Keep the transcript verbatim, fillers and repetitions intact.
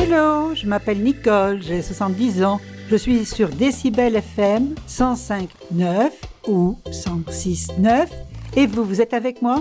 Hello, je m'appelle Nicole, j'ai soixante-dix ans. Je suis sur Décibel F M cent cinq neuf ou cent six neuf et vous, vous êtes avec moi ?